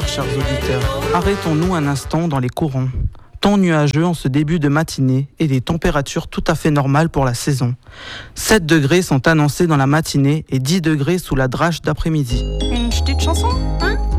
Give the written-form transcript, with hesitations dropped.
chers auditeurs. Arrêtons-nous un instant dans les courants. Temps nuageux en ce début de matinée et des températures tout à fait normales pour la saison. 7 degrés sont annoncés dans la matinée et 10 degrés sous la drache d'après-midi. Une petite chanson, hein?